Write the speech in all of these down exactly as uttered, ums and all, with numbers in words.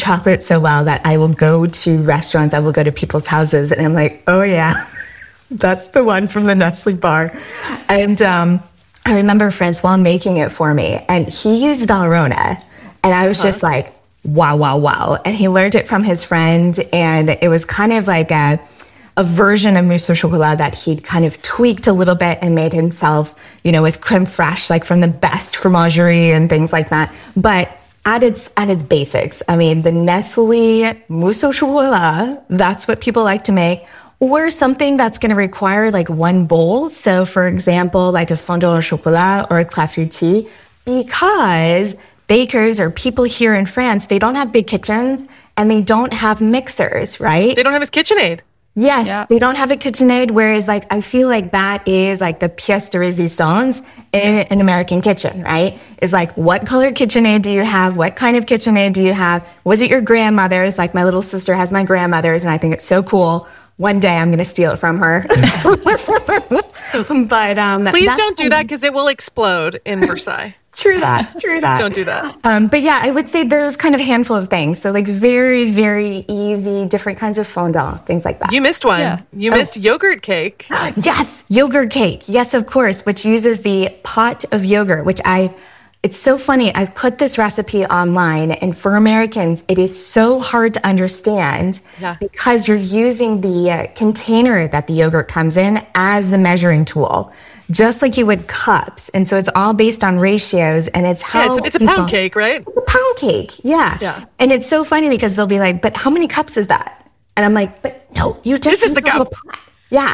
chocolate so well that I will go to restaurants, I will go to people's houses, and I'm like, oh yeah, that's the one from the Nestle bar. And um, I remember Francois making it for me, and he used Valrhona, and I was huh. just like, wow, wow, wow. And he learned it from his friend, and it was kind of like a, a version of mousse au chocolat that he'd kind of tweaked a little bit and made himself, you know, with creme fraiche, like from the best fromagerie and things like that. But at its, at its basics, I mean, the Nestle mousse au chocolat, that's what people like to make, or something that's going to require like one bowl. So for example, like a fondant au chocolat or a clafoutis, because bakers or people here in France, they don't have big kitchens and they don't have mixers, right? They don't have a KitchenAid. Yes, yeah. They don't have a KitchenAid, whereas like I feel like that is like the pièce de résistance in an American kitchen, right? Is like, what color KitchenAid do you have? What kind of KitchenAid do you have? Was it your grandmother's? Like my little sister has my grandmother's, and I think it's so cool. One day I'm going to steal it from her. But um, please don't do that because it will explode in Versailles. True that. True that. Don't do that. Um, but yeah, I would say those kind of handful of things. So like very, very easy, different kinds of fondant, things like that. You missed one. Yeah. You oh. missed yogurt cake. Yes, yogurt cake. Yes, of course, which uses the pot of yogurt, which I... It's so funny. I've put this recipe online, and for Americans, it is so hard to understand yeah. because you're using the uh, container that the yogurt comes in as the measuring tool, just like you would cups. And so it's all based on ratios, and it's how... Yeah, it's, it's a pound cake, right? It's a pound cake, yeah. yeah. And it's so funny because they'll be like, but how many cups is that? And I'm like, but no, you just... This is the cup. Yeah.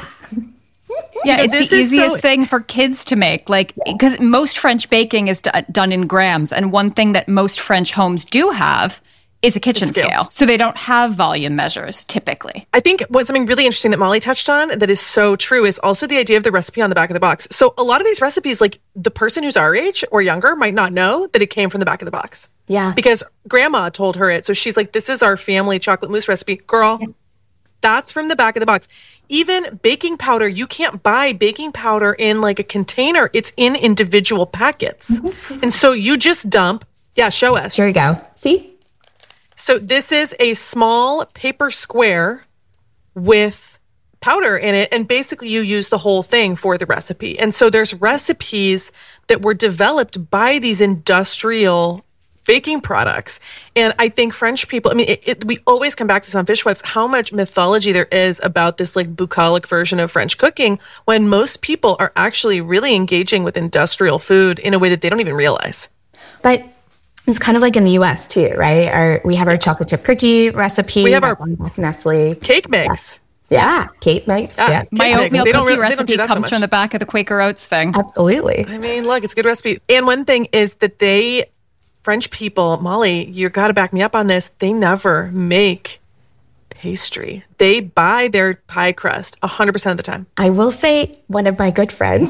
Yeah, you know, it's the easiest so... thing for kids to make. Like, because yeah. most French baking is d- done in grams. And one thing that most French homes do have is a kitchen scale. scale. So they don't have volume measures typically. I think what's something really interesting that Molly touched on that is so true is also the idea of the recipe on the back of the box. So a lot of these recipes, like the person who's our age or younger might not know that it came from the back of the box. Yeah. Because grandma told her it. So she's like, this is our family chocolate mousse recipe. Girl, yeah. That's from the back of the box. Even baking powder, you can't buy baking powder in like a container. It's in individual packets. Mm-hmm. And so you just dump. Yeah, show us. Here we go. See? So this is a small paper square with powder in it. And basically you use the whole thing for the recipe. And so there's recipes that were developed by these industrial baking products. And I think French people, I mean, it, it, we always come back to some fishwives, how much mythology there is about this like bucolic version of French cooking when most people are actually really engaging with industrial food in a way that they don't even realize. But it's kind of like in the U S too, right? Our, we have our chocolate chip cookie recipe. We have our Nestle cake mix. Yeah, cake mix. Yeah. yeah. My oatmeal cookie really, recipe comes so from the back of the Quaker Oats thing. Absolutely. I mean, look, it's a good recipe. And one thing is that they... French people, Molly, you got to back me up on this. They never make pastry. They buy their pie crust one hundred percent of the time. I will say one of my good friends.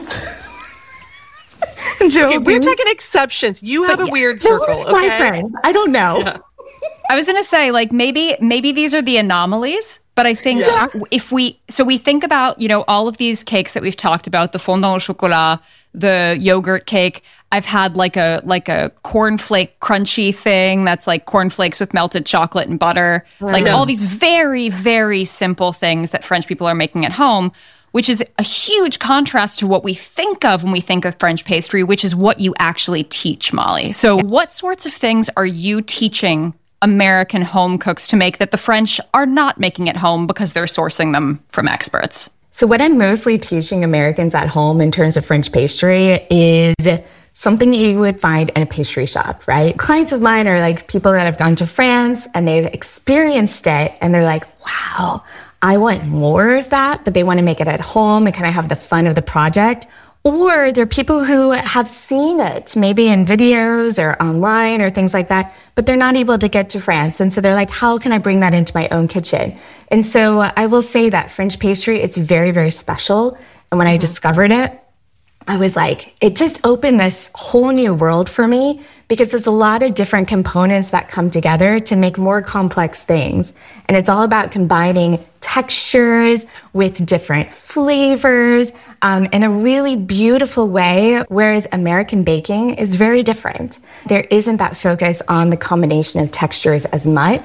Okay, we're taking exceptions. You have but a weird yeah, circle. Okay? My friend. I don't know. Yeah. I was going to say, like, maybe maybe these are the anomalies, but I think yeah. if we, so we think about, you know, all of these cakes that we've talked about, the fondant au chocolat, the yogurt cake. I've had like a like a cornflake crunchy thing that's like cornflakes with melted chocolate and butter. Right. Like yeah. all these very, very simple things that French people are making at home, which is a huge contrast to what we think of when we think of French pastry, which is what you actually teach, Molly. So what sorts of things are you teaching American home cooks to make that the French are not making at home because they're sourcing them from experts? So what I'm mostly teaching Americans at home in terms of French pastry is something that you would find in a pastry shop, right? Clients of mine are like people that have gone to France and they've experienced it and they're like, wow, I want more of that, but they want to make it at home and kind of have the fun of the project. Or they're people who have seen it, maybe in videos or online or things like that, but they're not able to get to France. And so they're like, how can I bring that into my own kitchen? And so I will say that French pastry, it's very, very special. And when I discovered it, I was like, it just opened this whole new world for me because it's a lot of different components that come together to make more complex things. And it's all about combining textures with different flavors um, in a really beautiful way, whereas American baking is very different. There isn't that focus on the combination of textures as much.